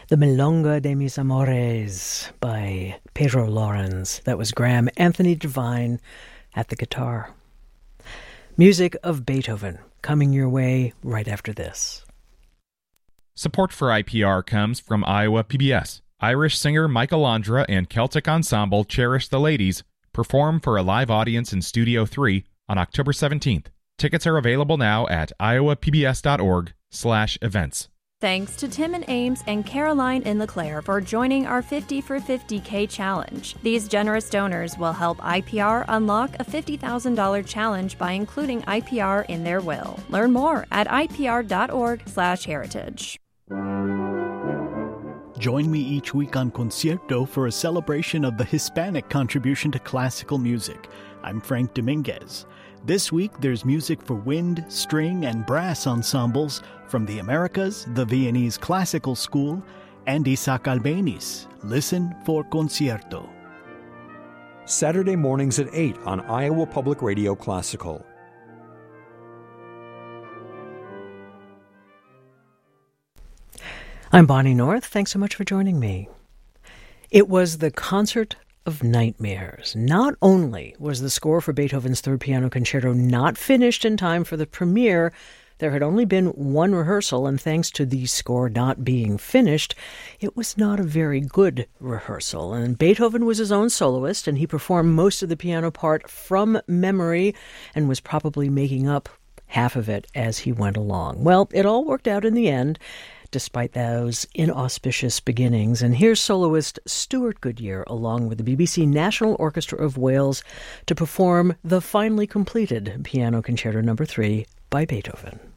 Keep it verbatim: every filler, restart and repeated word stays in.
The Milonga de mis Amores by Pedro Lawrence. That was Graham Anthony Devine at the guitar. Music of Beethoven coming your way right after this. Support for I P R comes from Iowa P B S. Irish singer Michael Andra and Celtic ensemble Cherish the Ladies perform for a live audience in Studio three on October seventeenth. Tickets are available now at iowapbs.org slash events. Thanks to Tim and Ames and Caroline in LeClaire for joining our fifty for fifty K challenge. These generous donors will help I P R unlock a fifty thousand dollars challenge by including I P R in their will. Learn more at ipr.org slash heritage. Join me each week on Concierto for a celebration of the Hispanic contribution to classical music. I'm Frank Dominguez. This week, there's music for wind, string, and brass ensembles from the Americas, the Viennese Classical School, and Isaac Albéniz. Listen for Concierto. Saturday mornings at eight on Iowa Public Radio Classical. I'm Bonnie North. Thanks so much for joining me. It was the Concert of Nightmares. Not only was the score for Beethoven's Third Piano Concerto not finished in time for the premiere, there had only been one rehearsal, and thanks to the score not being finished, it was not a very good rehearsal. And Beethoven was his own soloist, and he performed most of the piano part from memory and was probably making up half of it as he went along. Well, it all worked out in the end, despite those inauspicious beginnings. And here's soloist Stuart Goodyear along with the B B C National Orchestra of Wales to perform the finally completed Piano Concerto Number three by Beethoven.